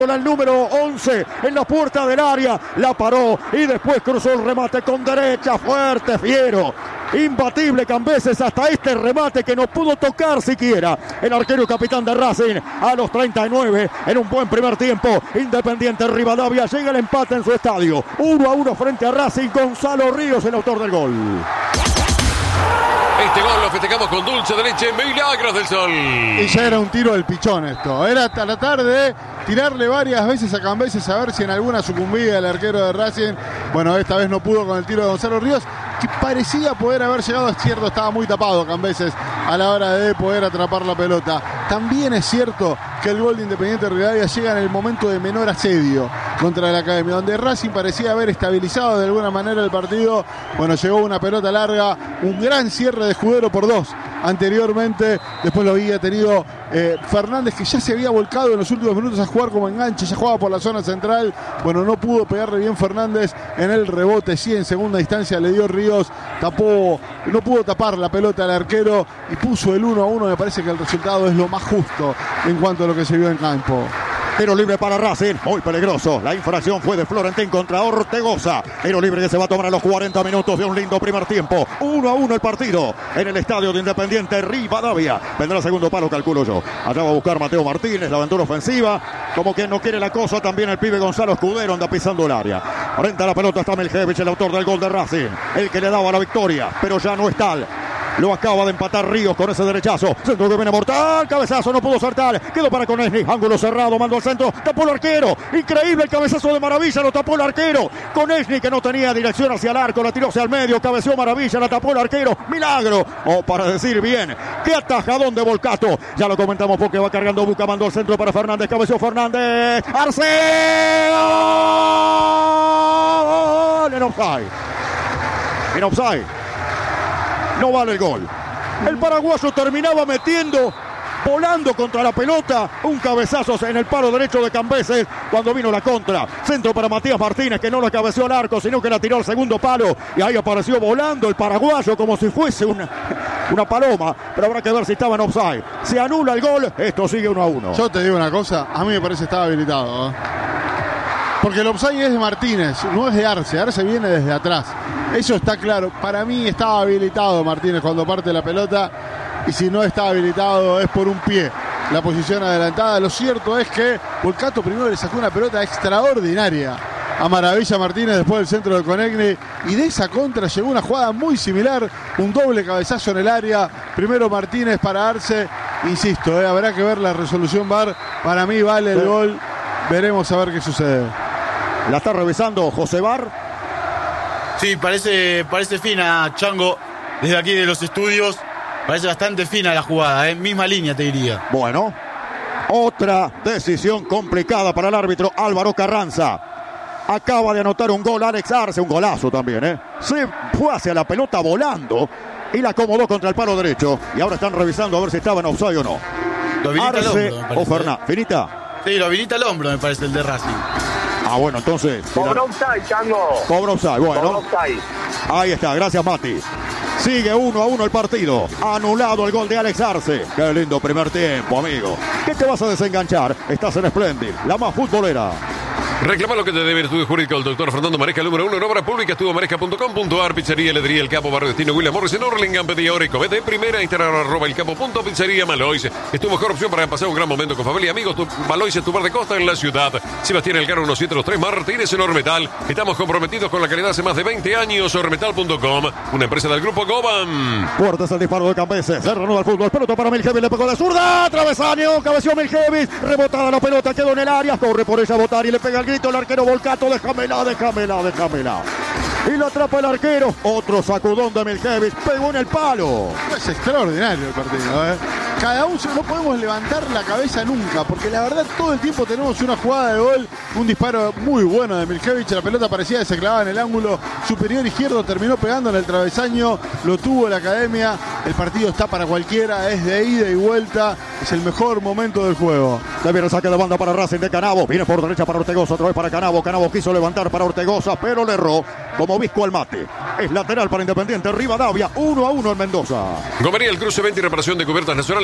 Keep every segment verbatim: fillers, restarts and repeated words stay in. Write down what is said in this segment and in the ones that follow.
el número once en la puerta del área, la paró y después cruzó el remate con derecha, fuerte, fiero, imbatible Cambeses hasta este remate que no pudo tocar siquiera el arquero capitán de Racing a los treinta y nueve en un buen primer tiempo. Independiente Rivadavia, llega el empate en su estadio, uno a uno frente a Racing. Gonzalo Ríos, el autor del gol. Este gol lo festejamos con dulce de leche, Milagros del Sol. Y ya era un tiro del pichón esto. Era tratar de tirarle varias veces a Cambeses a ver si en alguna sucumbía el arquero de Racing. Bueno, esta vez no pudo con el tiro de Gonzalo Ríos, que parecía poder haber llegado. Es cierto, estaba muy tapado Cambeses a la hora de poder atrapar la pelota. También es cierto que el gol de Independiente Rivadavia llega en el momento de menor asedio contra la Academia, donde Racing parecía haber estabilizado de alguna manera el partido. Bueno, llegó una pelota larga, un gran cierre de Escudero por dos anteriormente. Después lo había tenido eh, Fernández, que ya se había volcado en los últimos minutos a jugar como enganche, ya jugaba por la zona central. Bueno, no pudo pegarle bien Fernández en el rebote, sí, en segunda instancia le dio Ríos, tapó, no pudo tapar la pelota al arquero y puso el uno a uno. Me parece que el resultado es lo más justo en cuanto a lo que se vio en campo. Tiro libre para Racing, muy peligroso. La infracción fue de Florentín contra Ortegoza. Tiro libre que se va a tomar a los cuarenta minutos de un lindo primer tiempo. uno a uno el partido en el estadio de Independiente Rivadavia. Vendrá el segundo palo, calculo yo. Allá va a buscar Mateo Martínez, la aventura ofensiva. Como que no quiere la cosa, también el pibe Gonzalo Escudero anda pisando el área. Frente a la pelota está Miljevich, el autor del gol de Racing. El que le daba la victoria, pero ya no está. Lo acaba de empatar Ríos con ese derechazo. Centro que viene mortal. Cabezazo, no pudo saltar. Quedó para Konechny. Ángulo cerrado. Mandó al centro. Tapó el arquero. Increíble el cabezazo de Maravilla. Lo tapó el arquero. Konechny, que no tenía dirección hacia el arco. La tiró hacia el medio. Cabeció Maravilla. La tapó el arquero. Milagro. O para decir bien. Qué atajadón de Volcato. Ya lo comentamos porque va cargando Buca. Mandó al centro para Fernández. Cabeció Fernández. Arce. ¡Gol! En offside. En offside. No vale el gol. El paraguayo terminaba metiendo, volando contra la pelota, un cabezazo en el palo derecho de Cambeses cuando vino la contra. Centro para Matías Martínez, que no la cabeció al arco, sino que la tiró al segundo palo. Y ahí apareció volando el paraguayo como si fuese una, una paloma. Pero habrá que ver si estaba en offside. Se anula el gol, esto sigue uno a uno. Yo te digo una cosa, a mí me parece que estaba habilitado, ¿eh? Porque el offside es de Martínez, no es de Arce. Arce viene desde atrás. Eso está claro. Para mí estaba habilitado Martínez cuando parte la pelota. Y si no está habilitado es por un pie la posición adelantada. Lo cierto es que Volcato primero le sacó una pelota extraordinaria a Maravilla Martínez después del centro de Konechny. Y de esa contra llegó una jugada muy similar. Un doble cabezazo en el área. Primero Martínez para Arce. Insisto, eh, habrá que ver la resolución V A R. Para mí vale el gol. Veremos a ver qué sucede. La está revisando José Bar. Sí, parece, parece fina, Chango, desde aquí de los estudios. Parece bastante fina la jugada, ¿eh? Misma línea te diría. Bueno, otra decisión complicada para el árbitro Álvaro Carranza. Acaba de anotar un gol Alex Arce, un golazo también, ¿eh? Se fue hacia la pelota volando y la acomodó contra el palo derecho. Y ahora están revisando a ver si estaba en offside o no. Lo habilita Arce el hombro, me parece. o Fernández. ¿Finita? Sí, lo habilita el hombro, me parece, el de Racing. Ah, bueno, entonces... Cobra offside, Chango. Cobra offside, bueno. Cobra offside. Ahí está, gracias Mati. Sigue uno a uno el partido. Anulado el gol de Alex Arce. Qué lindo primer tiempo, amigo. ¿Qué te vas a desenganchar? Estás en Splendid, la más futbolera. Reclama lo que te debe el estudio jurídico el doctor Fernando Maresca, el número uno en obra pública, estuvo maresca punto com punto ar, pizzería, heladería El Capo, Barrio Destino, William Morris, en Orlingham, pedía hora y comete, primera, Instagram, arroba el capo punto pizzería, Malois, es tu mejor opción para pasar un gran momento con familia y amigos, tu, Malois es tu bar de costa en la ciudad, Sebastián Elcano, uno siete dos tres, Martínez en Ormetal, estamos comprometidos con la calidad hace más de veinte años, ormetal punto com, una empresa del grupo Goban. Fuerte el disparo de Cambeses, se reanuda el fútbol, pelota para Miljevich, le pegó la zurda, travesaño, cabeció Miljevich, rebotada la pelota, quedó en el área, corre por ella a botar y le pega el grito el arquero Volcato. Déjamela, déjamela, déjamela. Y lo atrapa el arquero. Otro sacudón de Miljevich. Pegó en el palo. Es extraordinario el partido, ¿eh? Cada uno no podemos levantar la cabeza nunca, porque la verdad todo el tiempo tenemos una jugada de gol, un disparo muy bueno de Miljevich. La pelota parecía que se clavaba en el ángulo superior izquierdo, terminó pegando en el travesaño, lo tuvo la Academia. El partido está para cualquiera, es de ida y vuelta, es el mejor momento del juego. Se viene el saque de banda para Racing de Canavo, viene por derecha para Ortegoza, otra vez para Canavo. Canavo quiso levantar para Ortegoza, pero le erró como Visco al mate. Es lateral para Independiente Rivadavia, uno a uno en Mendoza. Gomería, el cruce, venta y reparación de cubiertas nacionales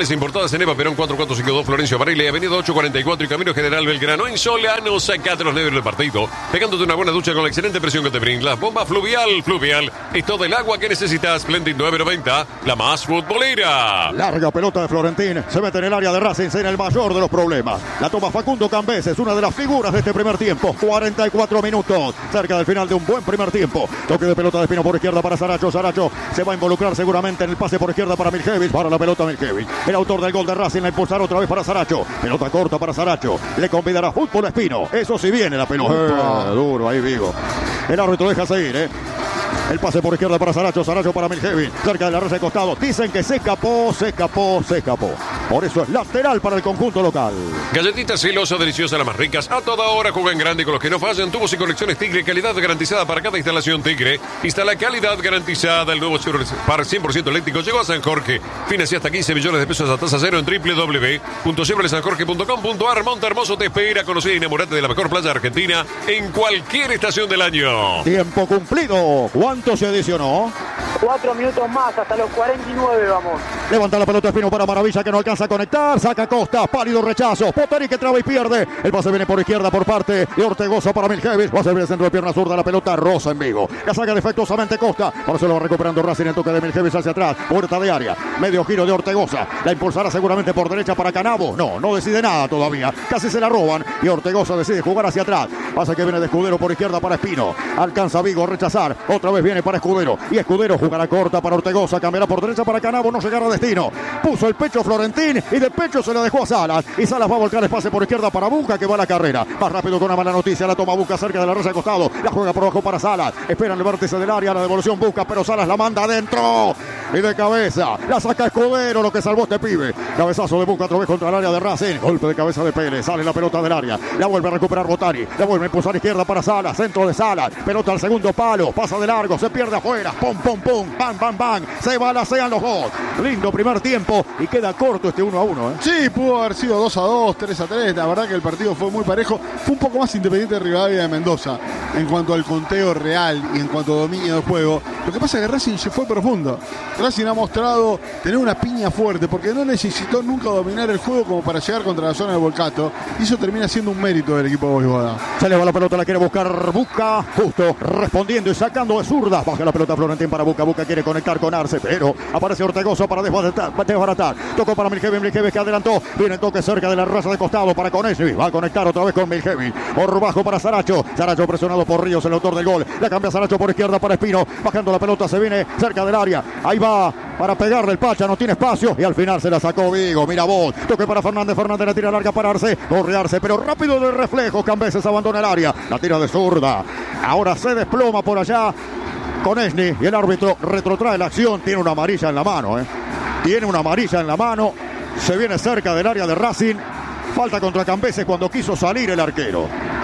Tintes importadas en Eva Perón cuatro cuatro cinco dos Florencio Varela y Avenida ocho cuarenta y cuatro y Camino General Belgrano. En Solano, sacate los nervios del partido, pegándote una buena ducha con la excelente presión que te brinda. Bomba Fluvial. Fluvial es todo el agua que necesitas. Splendid nueve noventa, la más futbolera. Larga pelota de Florentín. Se mete en el área de Racing, en el mayor de los problemas. La toma Facundo Cambeses, una de las figuras de este primer tiempo. cuarenta y cuatro minutos. Cerca del final de un buen primer tiempo. Toque de pelota de Espino por izquierda para Saracho. Saracho se va a involucrar seguramente en el pase por izquierda para Miljevic. Para la pelota Miljevic. El autor del gol de Racing la impulsará otra vez para Saracho. Pelota corta para Saracho. Le convidará fútbol a Espino. Eso sí viene la pelota. Eh, duro ahí Vigo. El árbitro deja seguir, ¿eh? El pase por izquierda para Saracho, Saracho para Miljevic, cerca de la red de costado. Dicen que se escapó, se escapó, se escapó. Por eso es lateral para el conjunto local. Galletitas Celosa, deliciosas, las más ricas. A toda hora juegan grande con los que no fallan. Tubos y conexiones Tigre, calidad garantizada para cada instalación Tigre. Instala calidad garantizada. El nuevo Chevrolet Spark cien por ciento eléctrico llegó a San Jorge. Financia hasta quince millones de pesos a tasa cero en doble u doble u doble u punto chevrolet san jorge punto com punto a r. Monte Hermoso te espera. Conocer y enamorate de la mejor playa argentina en cualquier estación del año. Tiempo cumplido. ¿Cuánto se adicionó? Cuatro minutos más, hasta los cuarenta y nueve vamos. Levanta la pelota Espino para Maravilla que no alcanza a conectar. Saca Costa, pálido rechazo. Poteri que traba y pierde. El pase viene por izquierda por parte de Ortegoza para Miljevic. Va a servir el centro de pierna zurda. La pelota rosa en Vigo. La saca defectuosamente Costa. Por eso lo va recuperando Racing. El toque de Miljevic hacia atrás. Puerta de área. Medio giro de Ortegoza. La impulsará seguramente por derecha para Canavo. No, no decide nada todavía. Casi se la roban. Y Ortegoza decide jugar hacia atrás. Pasa que viene de Escudero por izquierda para Espino. Alcanza Vigo a rechazar. Otra vez viene para Escudero. Y Escudero jugará corta para Ortegoza. Cambiará por derecha para Canavo. No llegará a destino. Puso el pecho Florentín y de pecho se le dejó a Salas. Y Salas va a volcar el pase por izquierda para Buca que va a la carrera. Más rápido con una mala noticia. La toma Buca cerca de la raya de costado. La juega por abajo para Salas. Espera el vértice del área. La devolución Buca, pero Salas la manda adentro. Y de cabeza. La saca Escudero, lo que salvó este pibe. Cabezazo de Buca otra vez contra el área de Racing. Golpe de cabeza de Pérez. Sale la pelota del área. La vuelve a recuperar Botani. La vuelve a impulsar izquierda para Salas. Centro de Salas. Pelota al segundo palo. Pasa de largo. Se pierde afuera. Pum, pum, pum. Bam, bam, bam. Se balacean los dos. Lindo primer tiempo. Y queda corto este uno a uno. ¿eh? Sí, pudo haber sido dos a dos, tres a tres. La verdad que el partido fue muy parejo. Fue un poco más Independiente de Rivadavia de Mendoza en cuanto al conteo real y en cuanto a dominio del juego. Lo que pasa es que Racing se fue profundo. Racing ha mostrado tener una piña fuerte porque no necesitó nunca dominar el juego como para llegar contra la zona del Volcato. Y eso termina siendo un mérito del equipo de Voivoda. Se le va la pelota, la quiere buscar Buca. Justo respondiendo y sacando de zurda. Baja la pelota Florentín para Buca. Buca quiere conectar con Arce, pero aparece Ortegoza para desbaratar. desbaratar. Tocó para Miljevic. Miljevic que adelantó. Viene el toque cerca de la raza de costado para Conesni. Va a conectar otra vez con Miljevic. Por bajo para Saracho. Saracho presionado por Ríos, el autor del gol. La cambia Saracho por izquierda para Espino. Bajando la pelota, se viene cerca del área. Ahí va para pegarle el Pacha. No tiene espacio. Y al final se la sacó Vigo. Mira vos. Toque para Fernández. Fernández la tira larga para Arce. Corre Arce, pero rápido de reflejo. Cambeses abandona el área. La tira de zurda. Ahora se desploma por allá Conesni. Y el árbitro retrotrae la acción. Tiene una amarilla en la mano. ¿eh? Tiene una amarilla en la mano. Se viene cerca del área de Racing. Falta contra Cambeses cuando quiso salir el arquero.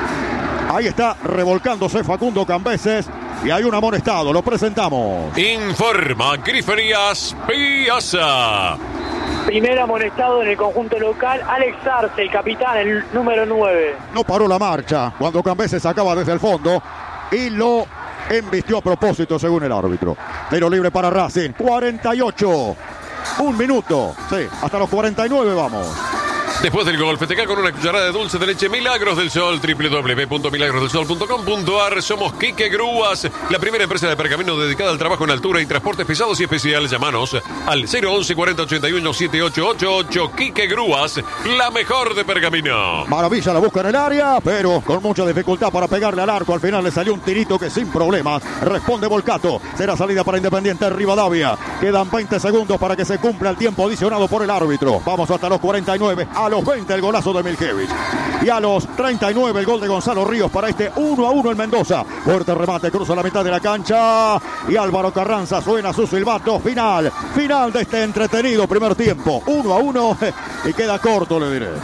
Ahí está revolcándose Facundo Cambeses. Y hay un amonestado. Lo presentamos. Informa Griferías Piazza. Primer amonestado en el conjunto local. Alex Arce, el capitán, el número nueve. No paró la marcha cuando Cambeses sacaba desde el fondo. Y lo embistió a propósito según el árbitro. Tiro libre para Racing. cuarenta y ocho. Un minuto, sí, hasta los cuarenta y nueve vamos. Después del gol, festejar con una cucharada de dulce de leche Milagros del Sol, doble u doble u doble u punto milagros del sol punto com punto a r. Somos Quique Grúas, la primera empresa de pergamino dedicada al trabajo en altura y transportes pesados y especiales. Llámanos al cero once cuarenta ochenta y uno setenta y ocho ochenta y ocho. Quique Grúas, la mejor de pergamino. Maravilla la busca en el área, pero con mucha dificultad para pegarle al arco. Al final le salió un tirito que sin problemas responde Volcato. Será salida para Independiente Rivadavia. Quedan veinte segundos para que se cumpla el tiempo adicionado por el árbitro. Vamos hasta los cuarenta y nueve. A los veinte el golazo de Miljevic. Y a los treinta y nueve el gol de Gonzalo Ríos para este uno a uno en Mendoza. Fuerte remate, cruza la mitad de la cancha. Y Álvaro Carranza suena su silbato final. Final de este entretenido primer tiempo. uno a uno y queda corto, le diré.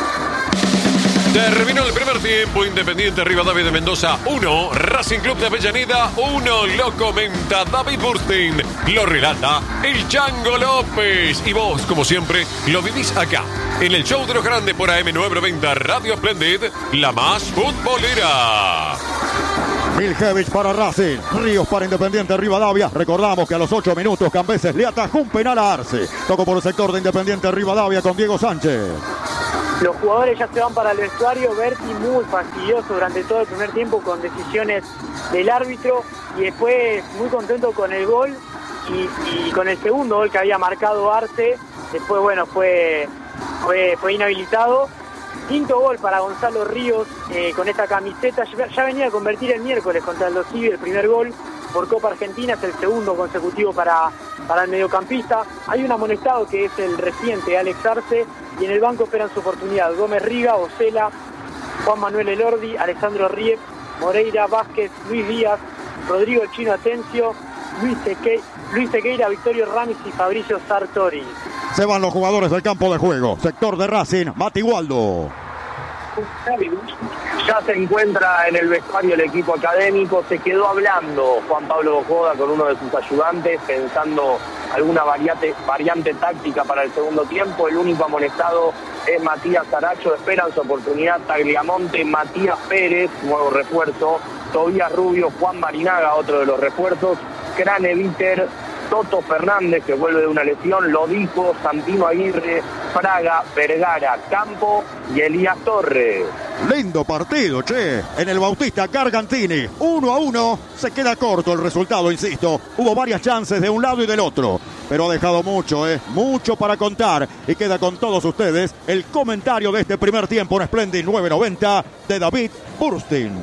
Terminó el primer tiempo. Independiente Rivadavia de Mendoza uno, Racing Club de Avellaneda uno. Lo comenta David Burstein, lo relata el Chango López. Y vos, como siempre, lo vivís acá, en el show de los grandes por A M novecientos noventa Radio Splendid, la más futbolera. Miljevich para Racing, Ríos para Independiente Rivadavia. Recordamos que a los ocho minutos Cambeses le atajó un penal a Arce. Tocó por el sector de Independiente Rivadavia con Diego Sánchez. Los jugadores ya se van para el vestuario. Berti muy fastidioso durante todo el primer tiempo con decisiones del árbitro y después muy contento con el gol y, y con el segundo gol que había marcado Arce. Después, bueno, fue, fue, fue inhabilitado. Quinto gol para Gonzalo Ríos eh, con esta camiseta. Ya, ya venía a convertir el miércoles contra el Dosivi el primer gol por Copa Argentina. Es el segundo consecutivo para, para el mediocampista. Hay un amonestado que es el reciente Alex Arce y en el banco esperan su oportunidad Gómez Riga, Ocela, Juan Manuel Elordi, Alessandro Riep, Moreira, Vázquez, Luis Díaz, Rodrigo El Chino Atencio, Luis, Seque, Luis Sequeira, Victorio Ramis y Fabricio Sartori. Se van los jugadores del campo de juego. Sector de Racing, Mati Waldo. Ya se encuentra en el vestuario el equipo académico. Se quedó hablando Juan Pablo Bojoda con uno de sus ayudantes, pensando alguna variante, variante táctica para el segundo tiempo. El único amonestado es Matías Saracho. Esperan su oportunidad Tagliamonte, Matías Pérez, nuevo refuerzo, Tobías Rubio, Juan Marinaga, otro de los refuerzos, Craneviter, Toto Fernández, que vuelve de una lesión, Lodico, Santino Aguirre, Fraga, Vergara, Campo y Elías Torres. Lindo partido, che. En el Bautista Gargantini, uno a uno. Se queda corto el resultado, insisto. Hubo varias chances de un lado y del otro, pero ha dejado mucho, eh. Mucho para contar. Y queda con todos ustedes el comentario de este primer tiempo en Splendid nueve noventa de David Burstin.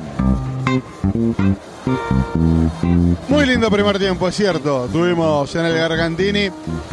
Muy lindo primer tiempo, es cierto. Tuvimos en el Gargantini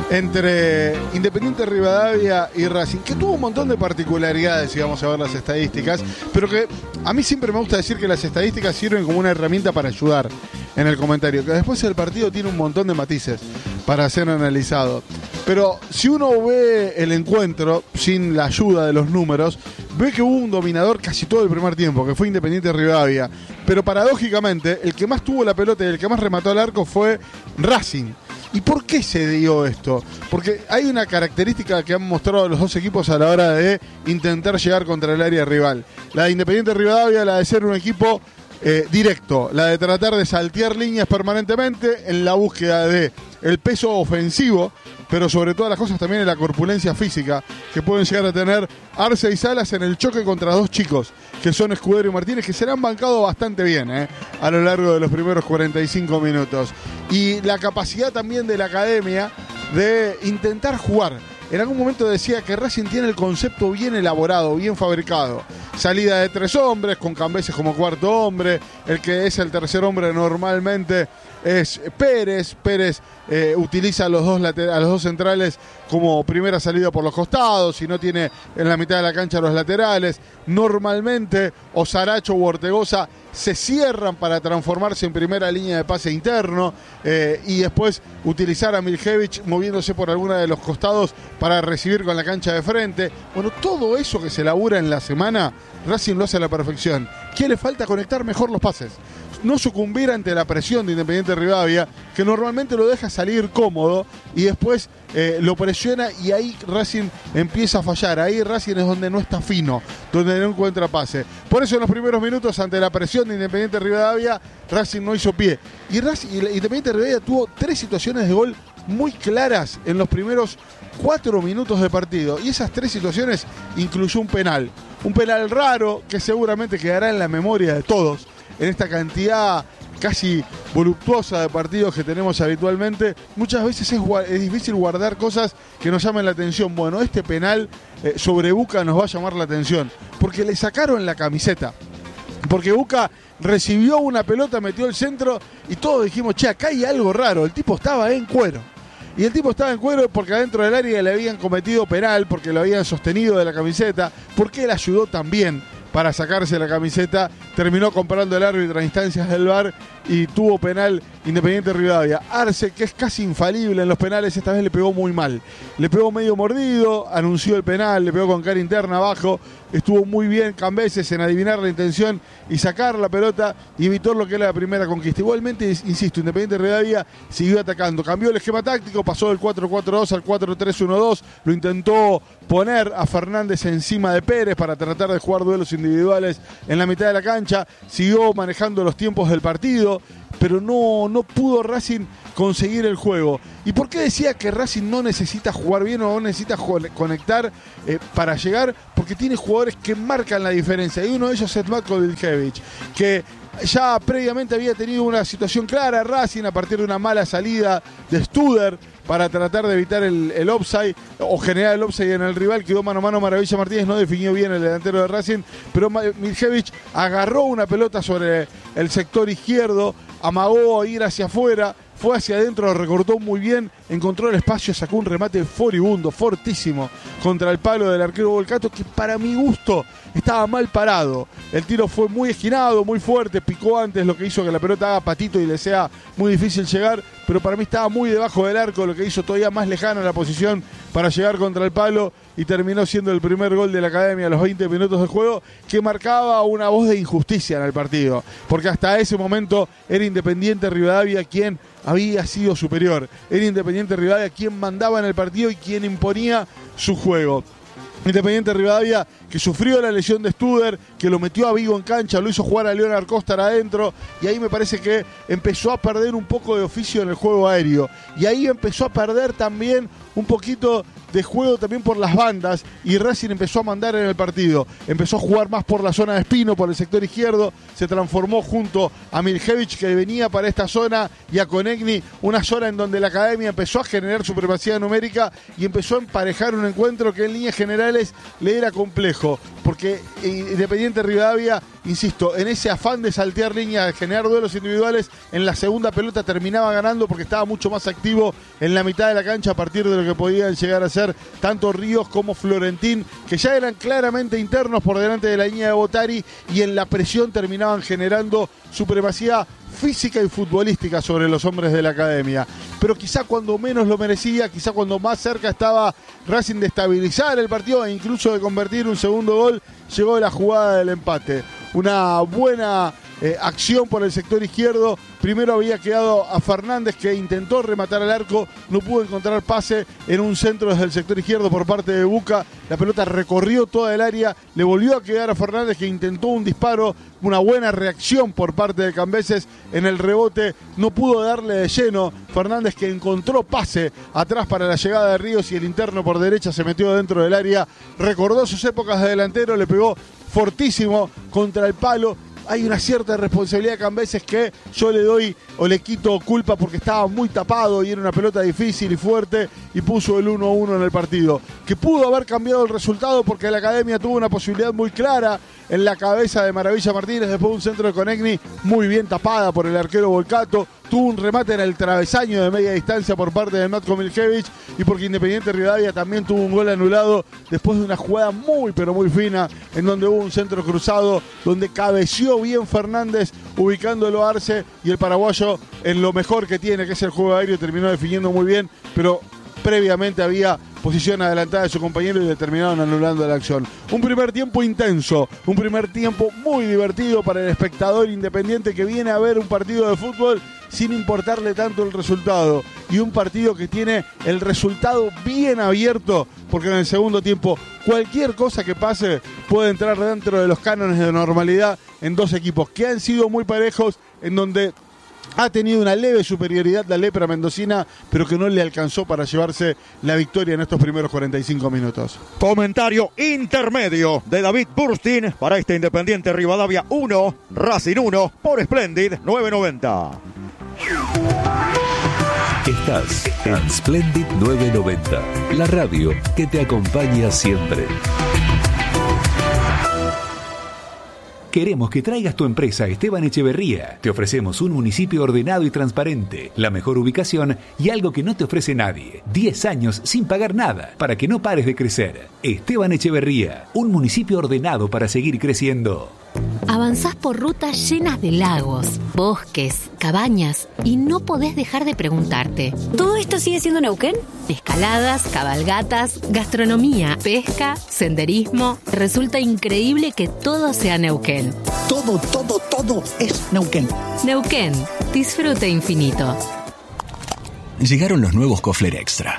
entre Independiente Rivadavia y Racing, que tuvo un montón de particularidades, si vamos a ver las estadísticas, pero que a mí siempre me gusta decir que las estadísticas sirven como una herramienta para ayudar en el comentario, que después el partido tiene un montón de matices para ser analizado. Pero si uno ve el encuentro sin la ayuda de los números, ve que hubo un dominador casi todo el primer tiempo, que fue Independiente Rivadavia. Pero paradójicamente, el que más tuvo la pelota y el que más remató al arco fue Racing. ¿Y por qué se dio esto? Porque hay una característica que han mostrado los dos equipos a la hora de intentar llegar contra el área rival. La de Independiente Rivadavia, la de ser un equipo eh, directo, la de tratar de saltear líneas permanentemente en la búsqueda de el peso ofensivo, pero sobre todas las cosas también en la corpulencia física que pueden llegar a tener Arce y Salas en el choque contra dos chicos, que son Escudero y Martínez, que se le han bancado bastante bien eh, a lo largo de los primeros cuarenta y cinco minutos. Y la capacidad también de la academia de intentar jugar. En algún momento decía que Racing tiene el concepto bien elaborado, bien fabricado. Salida de tres hombres, con Cambeses como cuarto hombre. El que es el tercer hombre normalmente es Pérez. Pérez eh, utiliza a los, dos later- a los dos centrales como primera salida por los costados, y no tiene en la mitad de la cancha los laterales. Normalmente o Saracho u Ortegoza se cierran para transformarse en primera línea de pase interno eh, y después utilizar a Miljevich moviéndose por alguna de los costados para recibir con la cancha de frente. Bueno, todo eso que se labura en la semana, Racing lo hace a la perfección. ¿Qué le falta? Conectar mejor los pases. No sucumbir ante la presión de Independiente Rivadavia, que normalmente lo deja salir cómodo y después eh, lo presiona, y ahí Racing empieza a fallar. Ahí Racing es donde no está fino, donde no encuentra pase. Por eso en los primeros minutos, ante la presión de Independiente Rivadavia, Racing no hizo pie. Y, Racing, y Independiente Rivadavia tuvo tres situaciones de gol muy claras en los primeros cuatro minutos de partido. Y esas tres situaciones incluyó un penal. Un penal raro que seguramente quedará en la memoria de todos. En esta cantidad casi voluptuosa de partidos que tenemos habitualmente, muchas veces es, es difícil guardar cosas que nos llamen la atención. Bueno, este penal eh, sobre Buca nos va a llamar la atención, porque le sacaron la camiseta. Porque Buca recibió una pelota, metió el centro y todos dijimos, che, acá hay algo raro. El tipo estaba en cuero. Y el tipo estaba en cuero porque adentro del área le habían cometido penal, porque lo habían sostenido de la camiseta, porque él ayudó también para sacarse la camiseta. Terminó comprando el árbitro a instancias del V A R y tuvo penal Independiente Rivadavia. Arce, que es casi infalible en los penales, esta vez le pegó muy mal. Le pegó medio mordido, anunció el penal, le pegó con cara interna abajo. estuvo muy bien Cambeses en adivinar la intención y sacar la pelota y evitó lo que era la primera conquista. Igualmente, insisto, Independiente Rivadavia siguió atacando, cambió el esquema táctico, pasó del cuatro cuatro dos al cuatro tres uno dos, lo intentó poner a Fernández encima de Pérez para tratar de jugar duelos individuales en la mitad de la cancha, siguió manejando los tiempos del partido, pero no, no pudo Racing conseguir el juego. ¿Y por qué decía que Racing no necesita jugar bien o no necesita conectar eh, para llegar? Porque tiene jugadores que marcan la diferencia, y uno de ellos es Matko Viljevich, que ya previamente había tenido una situación clara Racing a partir de una mala salida de Studer para tratar de evitar el, el offside o generar el offside en el rival. Quedó mano a mano Maravilla Martínez, no definió bien el delantero de Racing, pero Viljevich agarró una pelota sobre el sector izquierdo, amagó a ir hacia afuera, fue hacia adentro, lo recortó muy bien, encontró el espacio, sacó un remate furibundo, fortísimo, contra el palo del arquero Volcato, que para mi gusto estaba mal parado. El tiro fue muy esquinado, muy fuerte, picó antes, lo que hizo que la pelota haga patito y le sea muy difícil llegar, pero para mí estaba muy debajo del arco, lo que hizo todavía más lejana la posición para llegar contra el palo, y terminó siendo el primer gol de la Academia a los veinte minutos de juego, que marcaba una voz de injusticia en el partido, porque hasta ese momento era Independiente Rivadavia quien había sido superior, era Independiente Rivadavia quien mandaba en el partido y quien imponía su juego. Independiente Rivadavia que sufrió la lesión de Studer, que lo metió a Vigo en cancha, lo hizo jugar a Leonard Costar adentro, y ahí me parece que empezó a perder un poco de oficio en el juego aéreo, y ahí empezó a perder también un poquito de juego también por las bandas, y Racing empezó a mandar en el partido, empezó a jugar más por la zona de Espino, por el sector izquierdo, se transformó junto a Miljevich, que venía para esta zona, y a Konechny, una zona en donde la Academia empezó a generar supremacía numérica y empezó a emparejar un encuentro que en líneas generales le era complejo, porque Independiente Rivadavia, insisto, en ese afán de saltear líneas, de generar duelos individuales, en la segunda pelota terminaba ganando porque estaba mucho más activo en la mitad de la cancha a partir de lo que podían llegar a ser tanto Ríos como Florentín, que ya eran claramente internos por delante de la línea de Botari, y en la presión terminaban generando supremacía física y futbolística sobre los hombres de la Academia. Pero quizá cuando menos lo merecía, quizá cuando más cerca estaba Racing de estabilizar el partido e incluso de convertir un segundo gol, llegó la jugada del empate. Una buena eh, acción por el sector izquierdo. Primero había quedado a Fernández, que intentó rematar al arco, no pudo encontrar pase en un centro desde el sector izquierdo por parte de Buca. La pelota recorrió toda el área, le volvió a quedar a Fernández, que intentó un disparo, una buena reacción por parte de Cambeses en el rebote, no pudo darle de lleno. Fernández, que encontró pase atrás para la llegada de Ríos, y el interno por derecha se metió dentro del área, recordó sus épocas de delantero, le pegó fortísimo contra el palo. Hay una cierta responsabilidad de Cambeses que yo le doy o le quito culpa, porque estaba muy tapado y era una pelota difícil y fuerte, y puso el uno a uno en el partido, que pudo haber cambiado el resultado porque la Academia tuvo una posibilidad muy clara en la cabeza de Maravilla Martínez después de un centro de Konechny muy bien tapada por el arquero Volcato. Tuvo un remate en el travesaño de media distancia por parte de Matko Miljevich, y porque Independiente Rivadavia también tuvo un gol anulado después de una jugada muy pero muy fina en donde hubo un centro cruzado donde cabeció bien Fernández ubicándolo a Arce, y el paraguayo en lo mejor que tiene, que es el juego aéreo, terminó definiendo muy bien, pero previamente había posición adelantada de su compañero y le terminaron anulando la acción. Un primer tiempo intenso, un primer tiempo muy divertido para el espectador independiente que viene a ver un partido de fútbol sin importarle tanto el resultado, y un partido que tiene el resultado bien abierto, porque en el segundo tiempo cualquier cosa que pase puede entrar dentro de los cánones de normalidad en dos equipos que han sido muy parejos, en donde ha tenido una leve superioridad la lepra mendocina, pero que no le alcanzó para llevarse la victoria en estos primeros cuarenta y cinco minutos. Comentario intermedio de David Burstin para este Independiente Rivadavia uno, Racing uno, por Splendid nueve noventa. Estás en Splendid nueve noventa, la radio que te acompaña siempre. Queremos que traigas tu empresa a Esteban Echeverría. Te ofrecemos un municipio ordenado y transparente, la mejor ubicación y algo que no te ofrece nadie. diez años sin pagar nada, para que no pares de crecer. Esteban Echeverría, un municipio ordenado para seguir creciendo. Avanzás por rutas llenas de lagos, bosques, cabañas y no podés dejar de preguntarte: ¿todo esto sigue siendo Neuquén? Escaladas, cabalgatas, gastronomía, pesca, senderismo. Resulta increíble que todo sea Neuquén. Todo, todo, todo es Neuquén. Neuquén, disfrute infinito. Llegaron los nuevos Kofler Extra.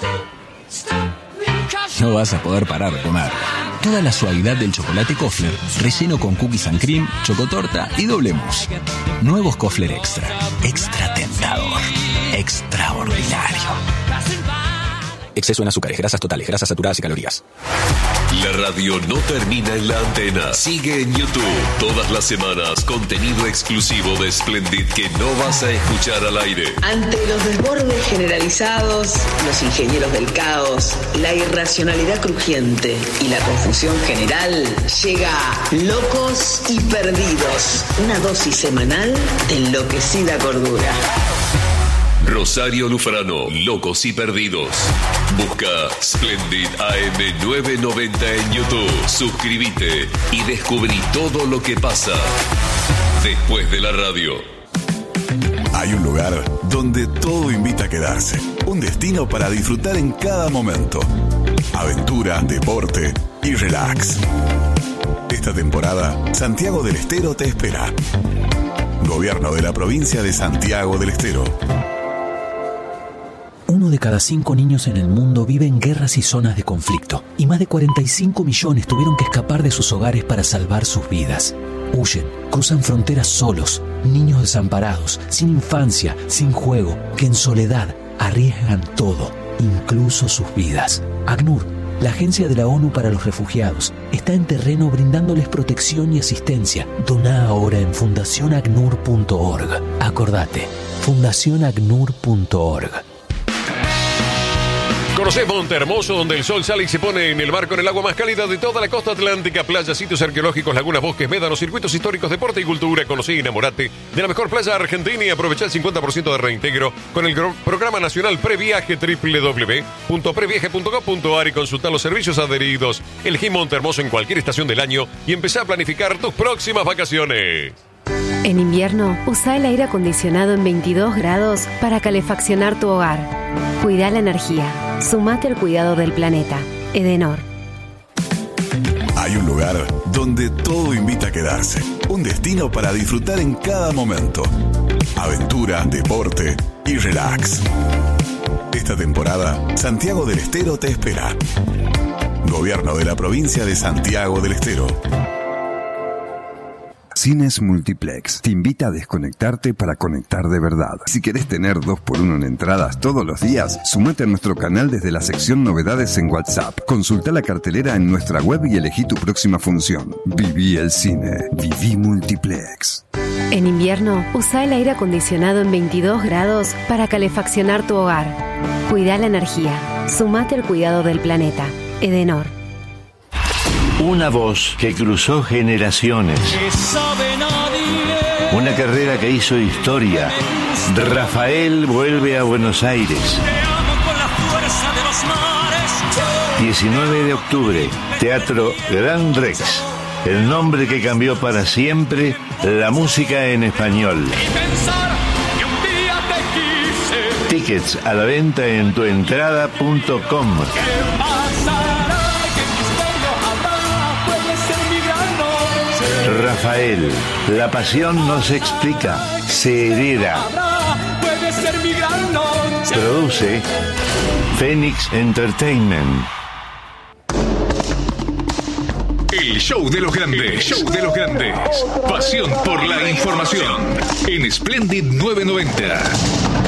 No vas a poder parar de comer. Toda la suavidad del chocolate Kofler, relleno con cookies and cream, chocotorta y doble mousse. Nuevos Kofler Extra. Extra tentador. Extraordinario. Exceso en azúcares, grasas totales, grasas saturadas y calorías. La radio no termina en la antena. Sigue en YouTube. Todas las semanas, contenido exclusivo de Splendid que no vas a escuchar al aire. Ante los desbordes generalizados, los ingenieros del caos, la irracionalidad crujiente y la confusión general, llega Locos y Perdidos. Una dosis semanal de enloquecida cordura. Rosario Lufrano, Locos y Perdidos. Busca Splendid A M novecientos noventa en YouTube. Suscríbete y descubrí todo lo que pasa después de la radio. Hay un lugar donde todo invita a quedarse. Un destino para disfrutar en cada momento. Aventura, deporte y relax. Esta temporada, Santiago del Estero te espera. Gobierno de la provincia de Santiago del Estero. Uno de cada cinco niños en el mundo vive en guerras y zonas de conflicto, y más de cuarenta y cinco millones tuvieron que escapar de sus hogares para salvar sus vidas. Huyen, cruzan fronteras solos, niños desamparados, sin infancia, sin juego, que en soledad arriesgan todo, incluso sus vidas. ACNUR, la Agencia de la ONU para los Refugiados, está en terreno brindándoles protección y asistencia. Doná ahora en fundación acnur punto org. Acordate, fundación acnur punto org. Conocés Monte Hermoso, donde el sol sale y se pone en el mar con el agua más cálida de toda la costa atlántica. Playas, sitios arqueológicos, lagunas, bosques, médanos, circuitos históricos, deporte y cultura. Conocí y enamorate de la mejor playa argentina y aprovecha el cincuenta por ciento de reintegro con el gro- programa nacional Previaje, doble u doble u doble u punto previaje punto com punto a r, y consulta los servicios adheridos. Elegí Monte Hermoso en cualquier estación del año y empezá a planificar tus próximas vacaciones. En invierno, usa el aire acondicionado en veintidós grados para calefaccionar tu hogar. Cuida la energía. Sumate al cuidado del planeta. Edenor. Hay un lugar donde todo invita a quedarse. Un destino para disfrutar en cada momento. Aventura, deporte y relax. Esta temporada, Santiago del Estero te espera. Gobierno de la provincia de Santiago del Estero. Cines Multiplex te invita a desconectarte para conectar de verdad. Si querés tener dos por uno en entradas todos los días, sumate a nuestro canal desde la sección Novedades en WhatsApp. Consulta la cartelera en nuestra web y elegí tu próxima función. Viví el cine. Viví Multiplex. En invierno, usa el aire acondicionado en veintidós grados para calefaccionar tu hogar. Cuida la energía. Sumate al cuidado del planeta. Edenor. Una voz que cruzó generaciones. Una carrera que hizo historia. Rafael vuelve a Buenos Aires. diecinueve de octubre, Teatro Gran Rex. El nombre que cambió para siempre la música en español. Tickets a la venta en tuentrada punto com. Rafael, la pasión no se explica, se hereda. Produce Phoenix Entertainment. El show de los grandes, el show de los grandes. Pasión por la información en Splendid novecientos noventa.